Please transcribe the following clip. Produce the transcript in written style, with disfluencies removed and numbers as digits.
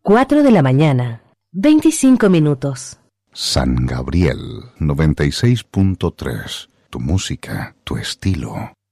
4 de la mañana, 25 minutos. San Gabriel 96.3. Tu música, tu estilo.